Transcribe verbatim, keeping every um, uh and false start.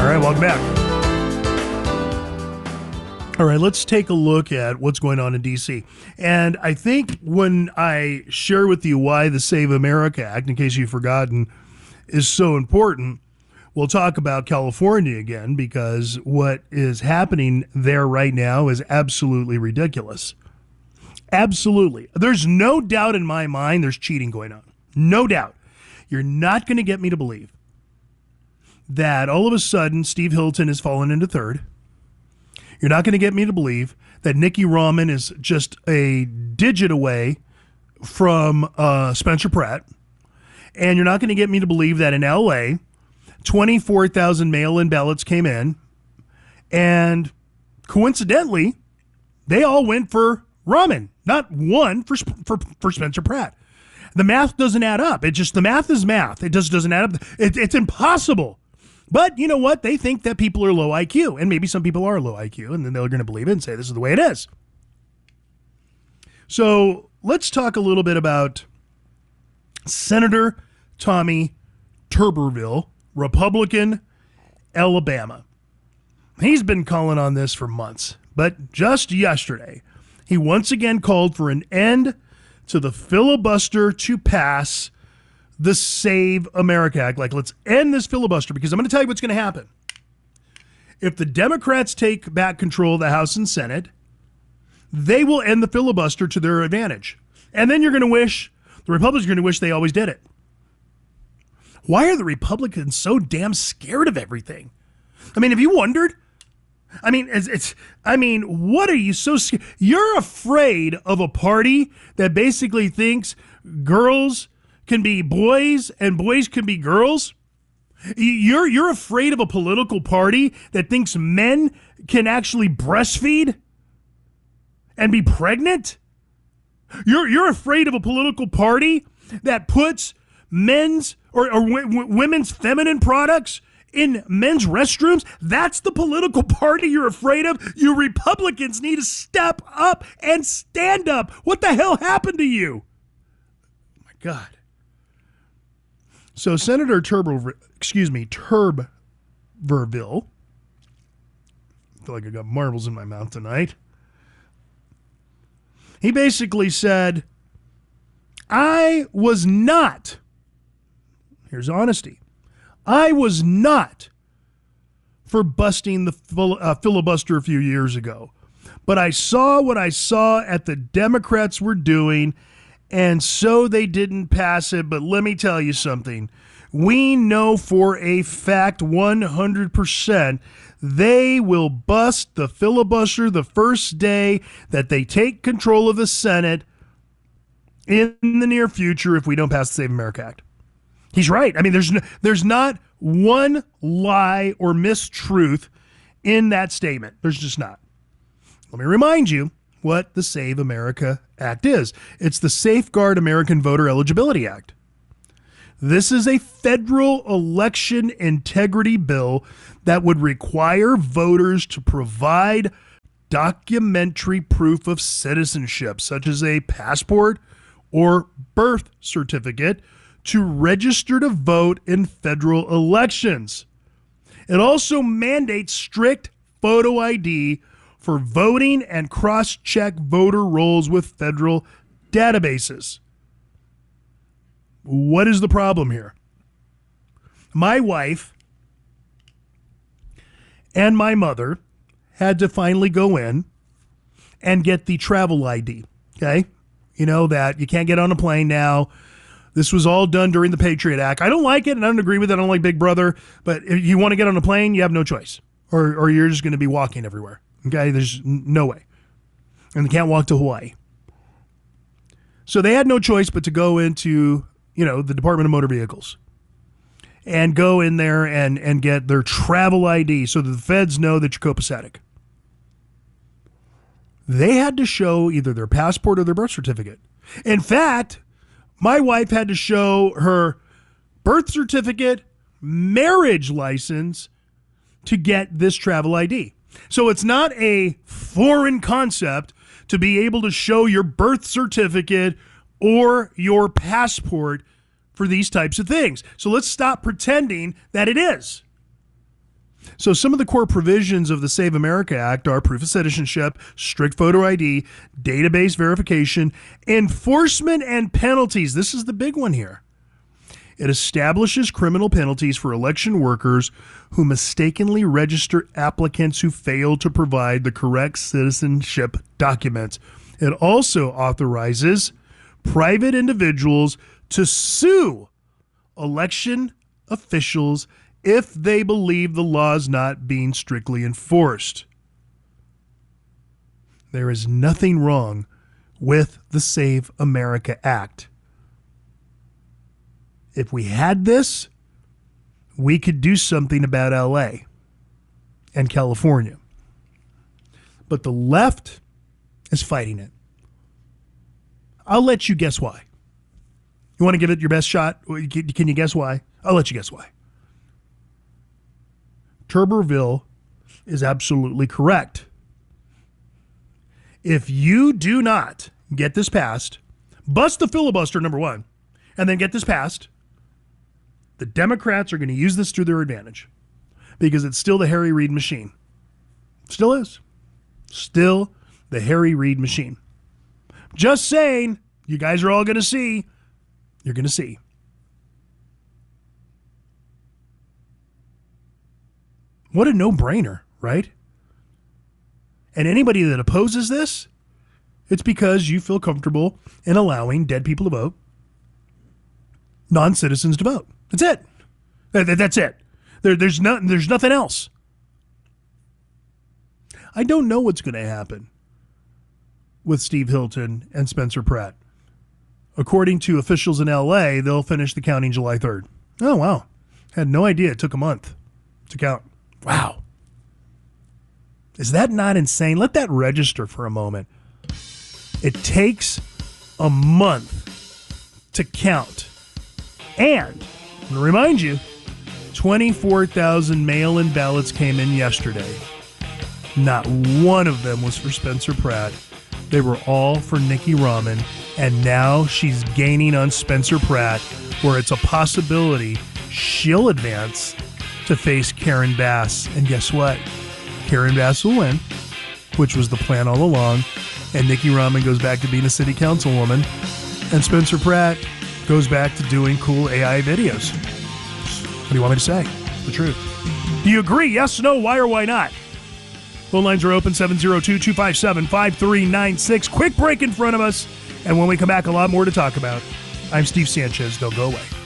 right, welcome back. All right, let's take a look at what's going on in D C. And I think when I share with you why the Save America Act, in case you've forgotten, is so important, we'll talk about California again, because what is happening there right now is absolutely ridiculous. Absolutely. There's no doubt in my mind there's cheating going on. No doubt. You're not going to get me to believe that all of a sudden Steve Hilton has fallen into third. You're not going to get me to believe that Nikki Rahman is just a digit away from uh, Spencer Pratt. And you're not going to get me to believe that in L A, twenty-four thousand mail-in ballots came in. And coincidentally, they all went for Rahman, not one for, for, for Spencer Pratt. The math doesn't add up. It just, the math is math. It just doesn't add up. It, it's impossible. But you know what? They think that people are low I Q, and maybe some people are low I Q, and then they're going to believe it and say this is the way it is. So let's talk a little bit about Senator Tommy Tuberville, Republican, Alabama. He's been calling on this for months, but just yesterday, he once again called for an end to the filibuster to pass the Save America Act. Like, let's end this filibuster, because I'm going to tell you what's going to happen. If the Democrats take back control of the House and Senate, they will end the filibuster to their advantage. And then you're going to wish, the Republicans are going to wish they always did it. Why are the Republicans so damn scared of everything? I mean, have you wondered? I mean, it's, it's I mean, what are you so scared? You're afraid of a party that basically thinks girls can be boys and boys can be girls. You're you're afraid of a political party that thinks men can actually breastfeed and be pregnant. You're you're afraid of a political party that puts men's or, or w- w- women's feminine products in men's restrooms. That's the political party you're afraid of. You Republicans need to step up and stand up. What the hell happened to you? Oh my God. So Senator Turbo, excuse me, Tuberville, I feel like I got marbles in my mouth tonight. He basically said, I was not, here's honesty, I was not for busting the fil- uh, filibuster a few years ago, but I saw what I saw at the Democrats were doing, and so they didn't pass it. But let me tell you something. We know for a fact one hundred percent they will bust the filibuster the first day that they take control of the Senate in the near future if we don't pass the Save America Act. He's right. I mean, there's no, there's not one lie or mistruth in that statement. There's just not. Let me remind you what the Save America Act is. It's the Safeguard American Voter Eligibility Act. This is a federal election integrity bill that would require voters to provide documentary proof of citizenship, such as a passport or birth certificate, to register to vote in federal elections. It also mandates strict photo I D for voting and cross-check voter rolls with federal databases. What is the problem here? My wife and my mother had to finally go in and get the travel I D, okay? You know that you can't get on a plane now. This was all done during the Patriot Act. I don't like it and I don't agree with it. I don't like Big Brother, but if you want to get on a plane, you have no choice, or or you're just going to be walking everywhere. Okay, there's no way. And they can't walk to Hawaii. So they had no choice but to go into, you know, the Department of Motor Vehicles and go in there and, and get their travel I D so that the feds know that you're copacetic. They had to show either their passport or their birth certificate. In fact, my wife had to show her birth certificate, marriage license to get this travel I D. So it's not a foreign concept to be able to show your birth certificate or your passport for these types of things. So let's stop pretending that it is. So some of the core provisions of the Save America Act are proof of citizenship, strict photo I D, database verification, enforcement and penalties. This is the big one here. It establishes criminal penalties for election workers who mistakenly register applicants who fail to provide the correct citizenship documents. It also authorizes private individuals to sue election officials if they believe the law is not being strictly enforced. There is nothing wrong with the Save America Act. If we had this, we could do something about L A and California. But the left is fighting it. I'll let you guess why. You want to give it your best shot? Can you guess why? I'll let you guess why. Tuberville is absolutely correct. If you do not get this passed, bust the filibuster, number one, and then get this passed, the Democrats are going to use this to their advantage because it's still the Harry Reid machine. Still is. Still the Harry Reid machine. Just saying, you guys are all going to see. You're going to see. What a no-brainer, right? And anybody that opposes this, it's because you feel comfortable in allowing dead people to vote, non-citizens to vote. That's it. That's it. There, there's, no, there's nothing else. I don't know what's going to happen with Steve Hilton and Spencer Pratt. According to officials in L A, they'll finish the counting July third. Oh, wow. Had no idea it took a month to count. Wow. Is that not insane? Let that register for a moment. It takes a month to count. And, I'm going to remind you, twenty-four thousand mail-in ballots came in yesterday. Not one of them was for Spencer Pratt. They were all for Nikki Rahman. And now she's gaining on Spencer Pratt, where it's a possibility she'll advance to face Karen Bass. And guess what? Karen Bass will win, which was the plan all along. And Nikki Rahman goes back to being a city councilwoman. And Spencer Pratt goes back to doing cool A I videos. What do you want me to say? The truth. Do you agree? Yes, no, why or why not? Phone lines are open, seven zero two, two five seven, five three nine six. Quick break in front of us. And when we come back, a lot more to talk about. I'm Steve Sanchez. Don't go away.